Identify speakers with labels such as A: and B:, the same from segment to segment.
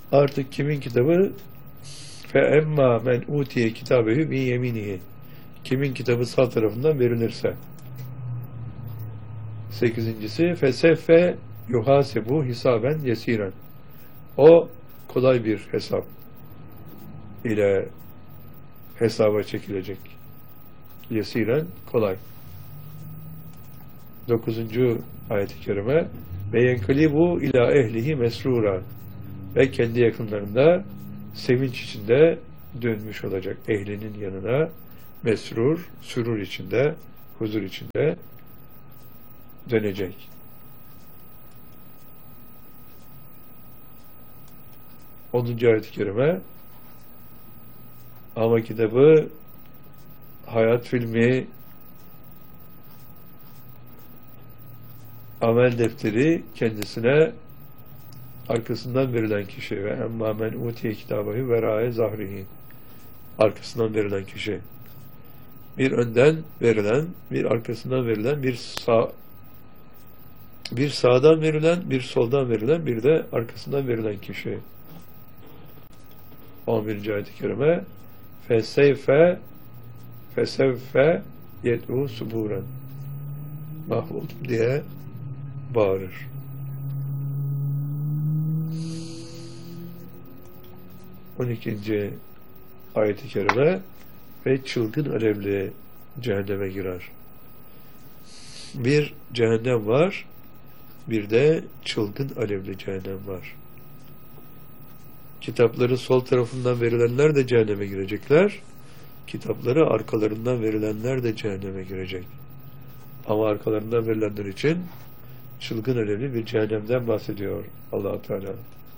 A: Artık kimin kitabı? Fe emma men utiye kitabehu bi yeminihi. Kimin kitabı sağ tarafından verilirse. Sekizincisi feseffe yuhasebu hisaben yesiren. O kolay bir hesap ile hesaba çekilecek. Yesiren kolay. Dokuzuncu ayet-i kerime ve yenkalibu ila ehlihi mesrura, ve kendi yakınlarında sevinç içinde dönmüş olacak, ehlinin yanına mesrur, sürur içinde, huzur içinde dönecek. 10. ayet-i kerime ama kitabı, hayat filmi, amel defteri kendisine arkasından verilen kişi ve emmâ men utiye kitabehu verâe zahrihi, arkasından verilen kişi, bir önden verilen, bir arkasından verilen, bir sağdan verilen, bir soldan verilen, bir de arkasından verilen kişi. 11. ayet-i kerime fesevfe yed'u suburen, mahvoldum diye bağırır. 12. ayet-i kerime ve çılgın alevli cehenneme girer. Bir cehennem var, bir de çılgın alevli cehennem var. Kitapları sol tarafından verilenler de cehenneme girecekler. Kitapları arkalarından verilenler de cehenneme girecek. Ama arkalarından verilenler için çılgın alevli bir cehennemden bahsediyor Allah-u Teala.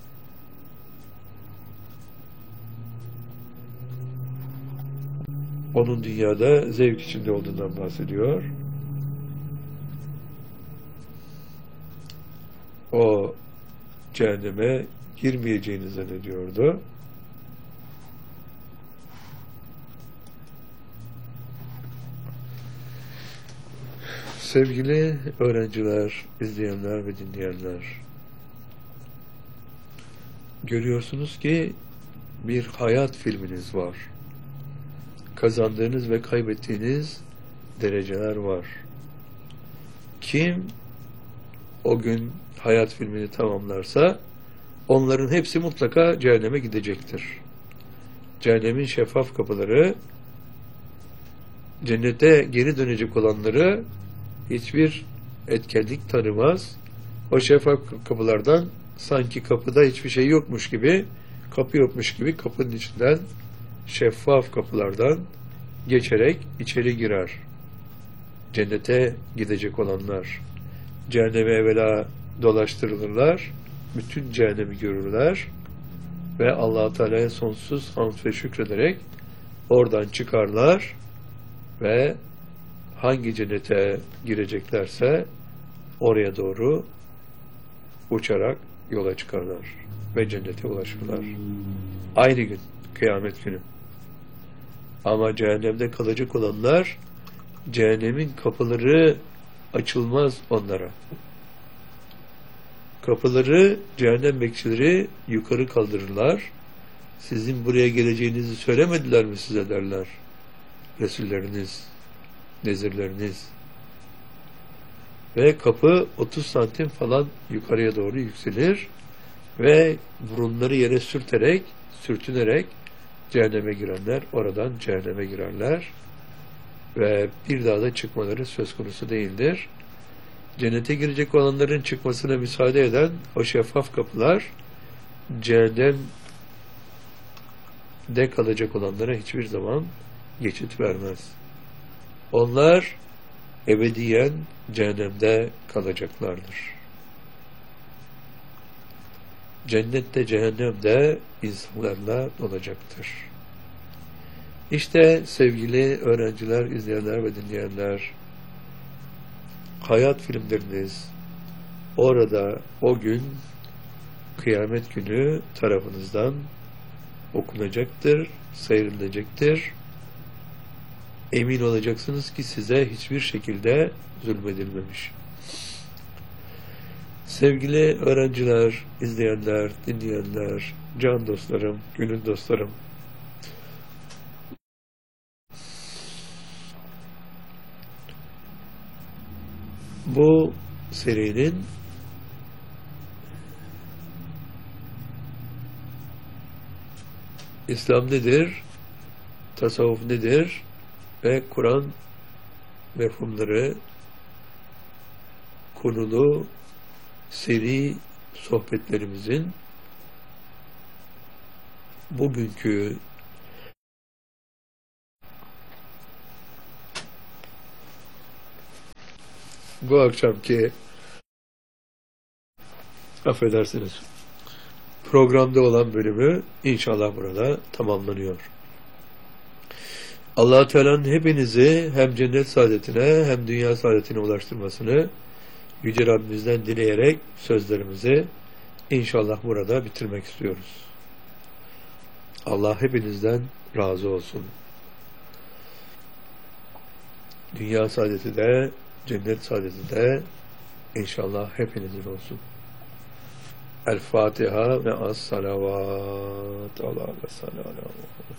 A: Onun dünyada zevk içinde olduğundan bahsediyor. O cehenneme girmeyeceğini zannediyordu. Sevgili öğrenciler, izleyenler ve dinleyenler, görüyorsunuz ki bir hayat filminiz var. Kazandığınız ve kaybettiğiniz dereceler var. Kim o gün hayat filmini tamamlarsa onların hepsi mutlaka cehenneme gidecektir. Cehennemin şeffaf kapıları cennete geri dönecek olanları hiçbir etkenlik tanımaz. O şeffaf kapılardan sanki kapıda hiçbir şey yokmuş gibi, kapı yokmuş gibi kapının içinden, şeffaf kapılardan geçerek içeri girer. Cennete gidecek olanlar cehenneme evvela dolaştırılırlar, bütün cehennemi görürler ve Allah-u Teala'ya sonsuz hamd ve şükrederek oradan çıkarlar ve hangi cennete gireceklerse oraya doğru uçarak yola çıkarlar ve cennete ulaşırlar. Aynı gün, kıyamet günü. Ama cehennemde kalacak olanlar, cehennemin kapıları açılmaz onlara. Kapıları cehennem bekçileri yukarı kaldırırlar. Sizin buraya geleceğinizi söylemediler mi size derler. Resulleriniz, nezirleriniz. Ve kapı 30 santim falan yukarıya doğru yükselir ve burunları yere sürtünerek cehenneme girenler oradan cehenneme girerler ve bir daha da çıkmaları söz konusu değildir. Cennete girecek olanların çıkmasına müsaade eden o şeffaf kapılar cehennemde kalacak olanlara hiçbir zaman geçit vermez. Onlar ebediyen cehennemde kalacaklardır. Cennette, cehennemde insanlarla dolacaktır. İşte sevgili öğrenciler, izleyenler ve dinleyenler, hayat filmleriniz orada o gün, kıyamet günü tarafınızdan okunacaktır, seyredilecektir. Emin olacaksınız ki size hiçbir şekilde zulmedilmemiş. Sevgili öğrenciler, izleyenler, dinleyenler, can dostlarım, gönül dostlarım, bu serinin İslam nedir, tasavvuf nedir ve Kur'an mefhumları konulu seri sohbetlerimizin bugünkü bu akşamki affedersiniz programda olan bölümü inşallah burada tamamlanıyor. Allah-u Teala'nın hepinizi hem cennet saadetine hem dünya saadetine ulaştırmasını Yüce Rabbimizden dileyerek sözlerimizi inşallah burada bitirmek istiyoruz. Allah hepinizden razı olsun. Dünya saadeti de, cennet saadeti de inşallah hepinizin olsun. El Fatiha ve as-salavat. Allah ve sallallahu